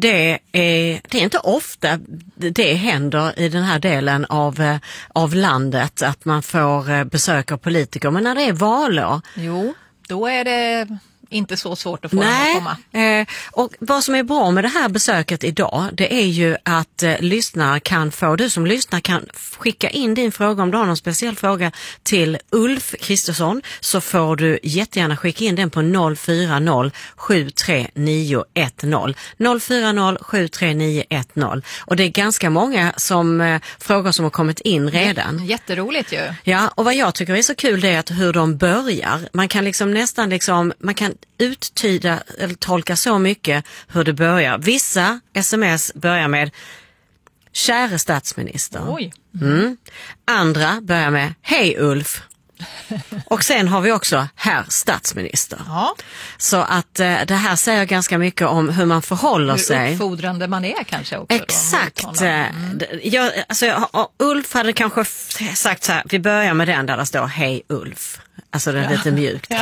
det är inte ofta det händer i den här delen av landet att man får besök av politiker. Men när det är valår... Jo, då är det inte så svårt att få dem att komma. Och vad som är bra med det här besöket idag, det är ju att du som lyssnar kan skicka in din fråga om du har någon speciell fråga till Ulf Kristersson, så får du jättegärna skicka in den på 040 73910 040 73910. Och det är ganska många frågor som har kommit in redan. Jätteroligt ju. Ja, och vad jag tycker är så kul det är att hur de börjar. Man kan man kan uttyda eller tolka så mycket hur det börjar. Vissa sms börjar med käre statsminister. Oj. Andra börjar med hej Ulf. Och sen har vi också herr statsminister. Ja. Så att det här säger ganska mycket om hur man förhåller sig. Hur uppfordrande man är kanske också. Exakt. Ulf hade kanske sagt så här, vi börjar med den där det står hej Ulf. Alltså det är lite mjukt.